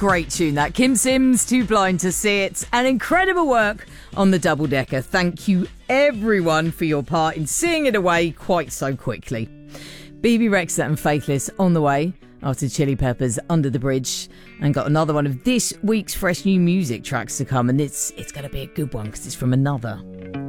great tune that. Kim Sims, Too Blind to See It. And incredible work on the double-decker. Thank you, everyone, for your part in seeing it away quite so quickly. BB Rexha and Faithless on the way after Chili Peppers Under the Bridge, and got another one of this week's fresh new music tracks to come, and it's going to be a good one because it's from another